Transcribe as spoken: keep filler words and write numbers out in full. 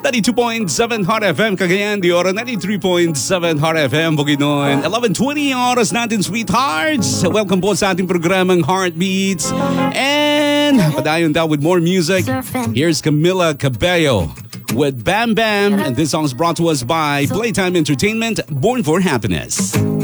ninety-two point seven Hot F M Cagayan de Oro, ninety-three point seven Hot F M Bukidnon. eleven twenty oras natin, sweethearts. Welcome po sa ating programang Heartbeats. And padayon daw with more music. Here's Camila Cabello with Bam Bam. And this song is brought to us by Playtime Entertainment, Born for Happiness.